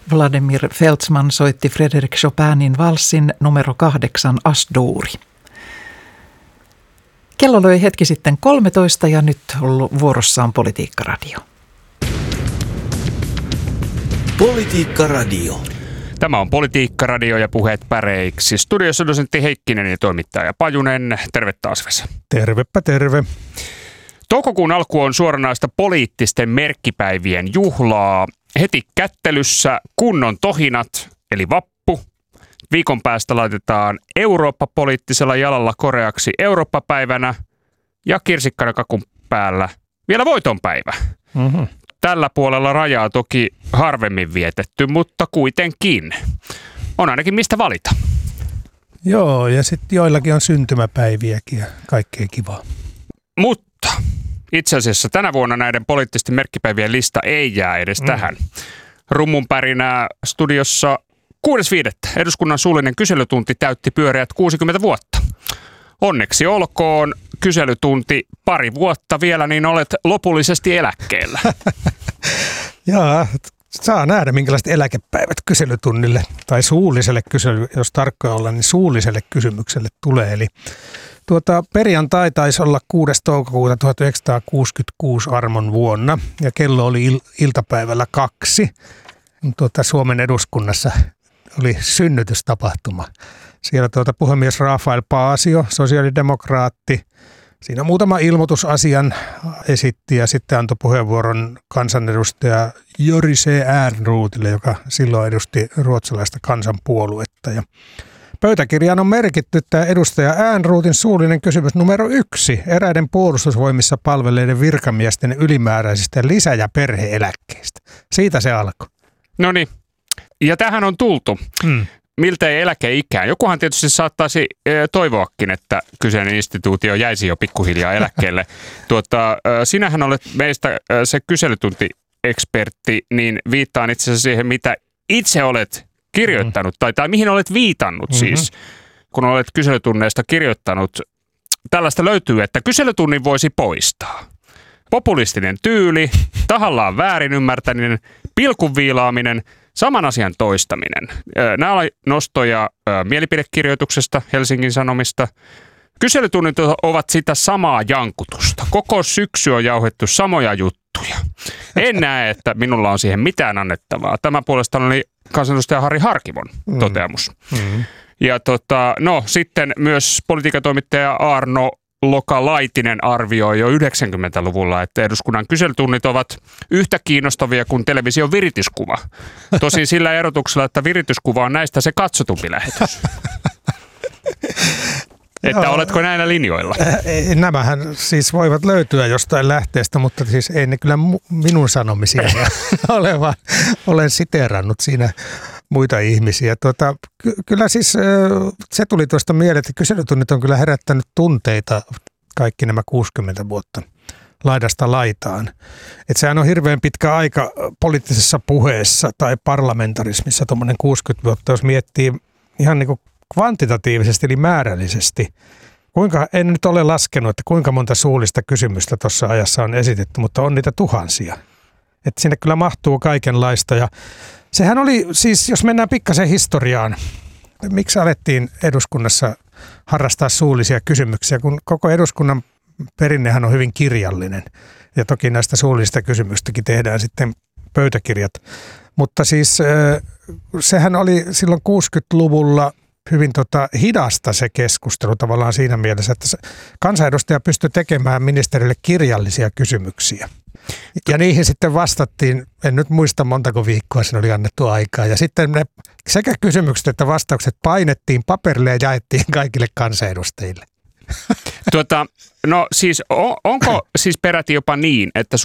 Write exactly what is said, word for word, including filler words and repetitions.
Vladimir Feltzman soitti Frédéric Chopinin valssin numero kahdeksan As-Duri. Kello löi hetki sitten kolmetoista ja nyt vuorossa on Politiikka-radio. Politiikka-radio. Tämä on Politiikka-radio ja puheet päreiksi. Studiossa dosentti Heikkinen ja toimittaja Pajunen. Terve taas, Vesa. Tervepä terve. Toukokuun alku on suoranaista poliittisten merkkipäivien juhlaa. Heti kättelyssä kunnon tohinat, eli vappu. Viikon päästä laitetaan Eurooppa-poliittisella jalalla koreaksi Eurooppa-päivänä ja kirsikkana kakun päällä vielä voitonpäivä. Mm-hmm. Tällä puolella rajaa toki harvemmin vietetty, mutta kuitenkin. On ainakin mistä valita. Joo, ja sitten joillakin on syntymäpäiviäkin ja kaikkea kivaa. Mutta itse asiassa tänä vuonna näiden poliittisten merkkipäivien lista ei jää edes mm. tähän. Rummunpärinää studiossa kuudes viidettä eduskunnan suullinen kyselytunti täytti pyöreät kuusikymmentä vuotta. Onneksi olkoon kyselytunti pari vuotta vielä, niin olet lopullisesti eläkkeellä. Joo, saa nähdä minkälaiset eläkepäivät kyselytunnille tai suulliselle kyselylle, jos tarkkoja ollaan, niin suulliselle kysymykselle tulee. Eli tuota, perjantai taisi olla kuudes toukokuuta tuhatyhdeksänsataakuusikymmentäkuusi armon vuonna ja kello oli il- iltapäivällä kaksi. Tuota, Suomen eduskunnassa oli synnytystapahtuma. Siellä tuota puhemies Rafael Paasio, sosiaalidemokraatti, siinä muutama ilmoitusasian esitti ja sitten antoi puheenvuoron kansanedustaja Jori C. Ehrnrootille, joka silloin edusti ruotsalaista kansanpuoluetta. Ja pöytäkirjaan on merkitty, että edustaja Ehrnrootin suullinen kysymys numero yksi eräiden puolustusvoimissa palvelleiden virkamiesten ylimääräisistä lisä- ja perhe-eläkkeistä. Siitä se alkoi. No niin, ja tähän on tultu. Hmm. Miltei eläkeikään. Jokuhan tietysti saattaisi toivoakin, että kyseinen instituutio jäisi jo pikkuhiljaa eläkkeelle. Tuota, sinähän olet meistä se kyselytuntiekspertti, niin viittaan itse asiassa siihen, mitä itse olet kirjoittanut, tai, tai mihin olet viitannut mm-hmm. siis, kun olet kyselytunneista kirjoittanut. Tällaista löytyy, että kyselytunnin voisi poistaa. Populistinen tyyli, tahallaan väärin ymmärtäminen, pilkun viilaaminen, saman asian toistaminen. Nämä oli nostoja mielipidekirjoituksesta Helsingin Sanomista. Kyselytunnit ovat sitä samaa jankutusta. Koko syksy on jauhettu samoja juttuja. En näe, että minulla on siihen mitään annettavaa. Tämä puolestaan oli kansanedustaja Harri Harkimon toteamus. Mm. Ja tota, no sitten myös politiikatoimittaja Arno Loka-Laitinen arvioi jo yhdeksänkymmentäluvulla, että eduskunnan kyselytunnit ovat yhtä kiinnostavia kuin television virityskuva. Tosin sillä erotuksella, että virityskuva on näistä se katsotumpi lähetys. Että joo, oletko näillä linjoilla? Nämähän siis voivat löytyä jostain lähteestä, mutta siis ei ne kyllä minun sanomisia ole, vaan olen siteerannut siinä muita ihmisiä. Tuota, ky- kyllä siis se tuli tuosta mieleen, että kyselytunnit on kyllä herättänyt tunteita kaikki nämä kuusikymmentä vuotta laidasta laitaan. Että sehän on hirveän pitkä aika poliittisessa puheessa tai parlamentarismissa tuommoinen kuusikymmentä vuotta, jos miettii ihan niin kuin kvantitatiivisesti eli määrällisesti. Kuinka, en nyt ole laskenut, että kuinka monta suullista kysymystä tuossa ajassa on esitetty, mutta on niitä tuhansia. Että sinne kyllä mahtuu kaikenlaista ja sehän oli siis, jos mennään pikkasen historiaan, miksi alettiin eduskunnassa harrastaa suullisia kysymyksiä, kun koko eduskunnan perinnehän on hyvin kirjallinen ja toki näistä suullisista kysymyksistäkin tehdään sitten pöytäkirjat. Mutta siis sehän oli silloin kuusikymmentäluvulla hyvin tota hidasta se keskustelu tavallaan siinä mielessä, että kansanedustaja pystyi tekemään ministerille kirjallisia kysymyksiä. Ja niihin sitten vastattiin, en nyt muista montako viikkoa siinä oli annettu aikaa. Ja sitten ne sekä kysymykset että vastaukset painettiin paperille ja jaettiin kaikille kansanedustajille. Tuota, no siis on, onko siis peräti jopa niin, että